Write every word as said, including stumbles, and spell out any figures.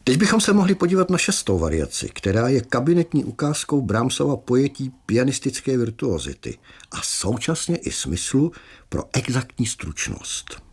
Teď bychom se mohli podívat na šestou variaci, která je kabinetní ukázkou Brahmsova pojetí pianistické virtuozity a současně i smyslu pro exaktní stručnost.